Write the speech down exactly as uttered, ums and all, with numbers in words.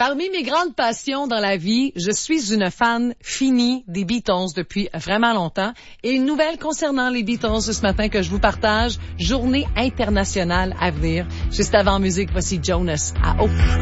Parmi mes grandes passions dans la vie, je suis une fan finie des Beatles depuis vraiment longtemps. Et une nouvelle concernant les Beatles ce matin que je vous partage, journée internationale à venir. Juste avant musique, voici Jonas à Eau.